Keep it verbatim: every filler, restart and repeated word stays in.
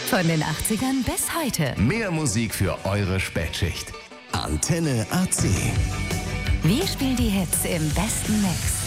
Von den achtzigern bis heute. Mehr Musik für eure Spätschicht. Antenne A C. Wir spielen die Hits im besten Mix.